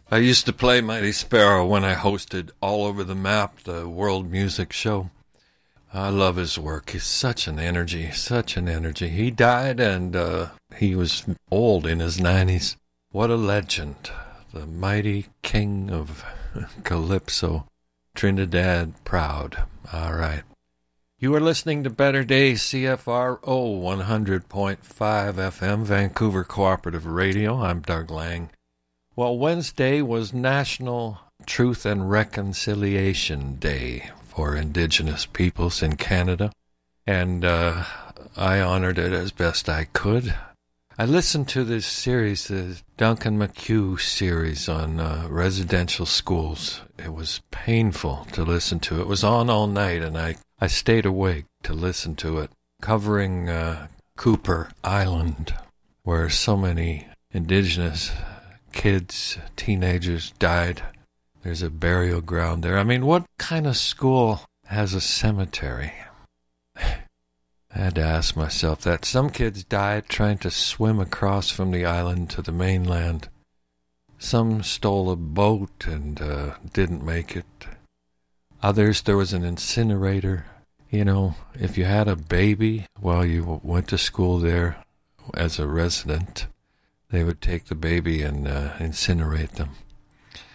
I used to play Mighty Sparrow when I hosted All Over the Map, the world music show. I love his work. He's such an energy, such an energy. He died and he was old in his 90s. What a legend. The mighty king of Calypso, Trinidad Proud. All right. You are listening to Better Days, CFRO 100.5 FM, Vancouver Cooperative Radio. I'm Doug Lang. Well, Wednesday was National Truth and Reconciliation Day for Indigenous peoples in Canada, and I honored it as best I could. I listened to this series, the Duncan McHugh series on residential schools. It was painful to listen to. It was on all night, and I stayed awake to listen to it, covering Cooper Island, where so many Indigenous kids, teenagers died. There's a burial ground there. I mean, what kind of school has a cemetery? I had to ask myself that. Some kids died trying to swim across from the island to the mainland. Some stole a boat and didn't make it. Others, there was an incinerator. You know, if you had a baby while you went to school there as a resident, they would take the baby and incinerate them.